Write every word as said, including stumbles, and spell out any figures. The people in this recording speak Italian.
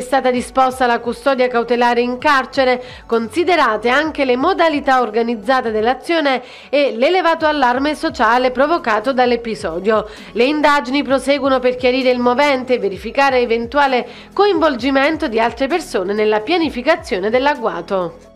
stata disposta la custodia cautelare in carcere, considerate anche le modalità organizzate dell'azione e l'elevato allarme sociale provocato dall'episodio. Le indagini proseguono per chiarire il movente e verificare eventuale coinvolgimento di altre persone nella pianificazione dell'agguato.